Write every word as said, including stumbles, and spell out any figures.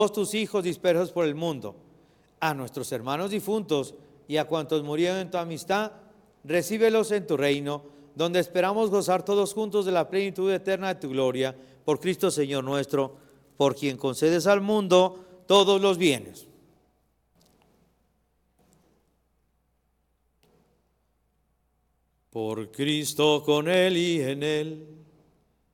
todos tus hijos dispersos por el mundo, a nuestros hermanos difuntos y a cuantos murieron en tu amistad, recíbelos en tu reino, donde esperamos gozar todos juntos de la plenitud eterna de tu gloria, por Cristo Señor nuestro, por quien concedes al mundo todos los bienes. Por Cristo, con Él y en Él,